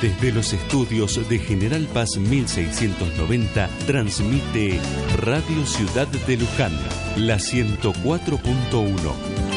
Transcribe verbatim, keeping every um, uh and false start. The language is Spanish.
Desde los estudios de General Paz mil seiscientos noventa transmite Radio Ciudad de Luján, la ciento cuatro punto uno.